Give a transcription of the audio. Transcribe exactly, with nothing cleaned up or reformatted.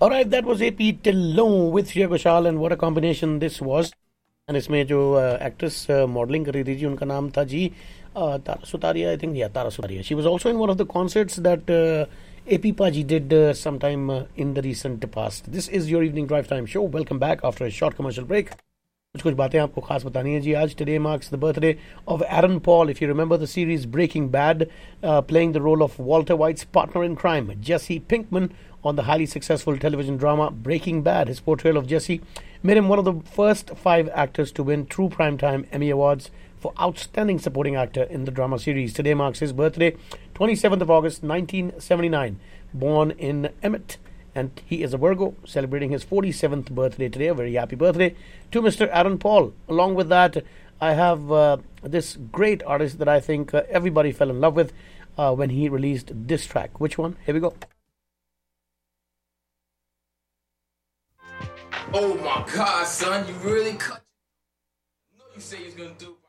All right, that was A P Dillon with Shreya Ghoshal, and what a combination this was. And इसमें जो actress modelling कर रही थी जी, उनका नाम था जी uh, Tara Sutaria, I think. Yeah, Tara Sutaria. She was also in one of the concerts that uh, A P Paji did uh, sometime uh, in the recent past. This is your evening drive time show. Welcome back after a short commercial break. कुछ कुछ बातें आपको खास बतानी है जी आज. Today marks the birthday of Aaron Paul. If you remember the series Breaking Bad, uh, playing the role of Walter White's partner in crime, Jesse Pinkman, on the highly successful television drama Breaking Bad. His portrayal of Jesse made him one of the first five actors to win true primetime Emmy Awards for Outstanding Supporting Actor in the drama series. Today marks his birthday, twenty-seventh of August, nineteen seventy-nine. Born in Emmett, and he is a Virgo, celebrating his forty-seventh birthday today. A very happy birthday to Mister Aaron Paul. Along with that, I have uh, this great artist that I think uh, everybody fell in love with uh, when he released this track. Which one? Here we go. Oh my God, son, you really cut. You know you say you was gonna do.